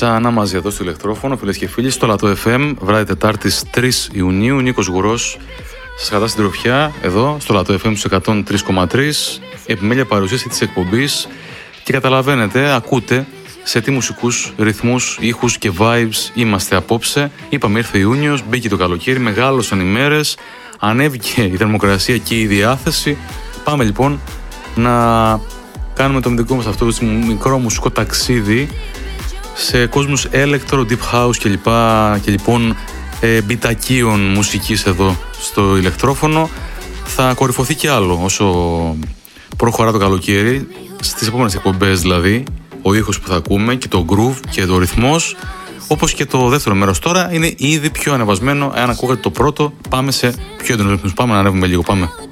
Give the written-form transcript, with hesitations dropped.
Ξανά μαζί εδώ στο ηλεκτρόφωνο, φίλες και φίλοι, στο Λατό FM, βράδυ Τετάρτης 3 Ιουνίου. Νίκος Γουρός σας κρατά στην τροφιά εδώ στο Λατό FM στους 103,3. Επιμέλεια παρουσίαση της εκπομπής. Και καταλαβαίνετε, ακούτε σε τι μουσικούς ρυθμούς, ήχους και vibes είμαστε απόψε. Είπαμε, ήρθε Ιούνιος, μπήκε το καλοκαίρι, μεγάλωσαν οι μέρες, ανέβηκε η θερμοκρασία και η διάθεση. Πάμε λοιπόν να κάνουμε το δικό μας αυτό το μικρό μουσικό ταξίδι σε κόσμους electro, deep house και λοιπόν μπιτακίων μουσικής εδώ στο ηλεκτρόφωνο. Θα κορυφωθεί και άλλο όσο προχωρά το καλοκαίρι, στις επόμενες εκπομπές δηλαδή, ο ήχος που θα ακούμε και το groove και το ρυθμός, όπως και το δεύτερο μέρος τώρα είναι ήδη πιο ανεβασμένο. Αν ακούγατε το πρώτο, πάμε σε πιο έντονο ρυθμούς. Πάμε να ανέβουμε λίγο, πάμε.